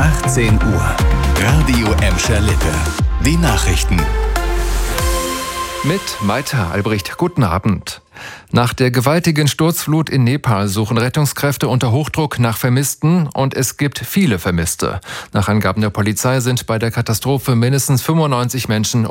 18 Uhr. Radio Emscher Lippe. Die Nachrichten. Mit Maita Albrecht. Guten Abend. Nach der gewaltigen Sturzflut in Nepal suchen Rettungskräfte unter Hochdruck nach Vermissten und es gibt viele Vermisste. Nach Angaben der Polizei sind bei der Katastrophe mindestens 95 Menschen